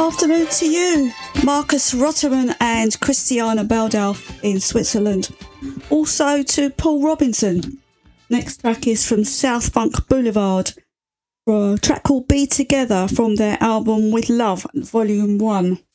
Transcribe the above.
Afternoon to you, Marcus Rotterman and Christiana Beldalf in Switzerland. Also to Paul Robinson. Next track is from South Funk Boulevard, for a track called Be Together from their album With Love, Volume 1.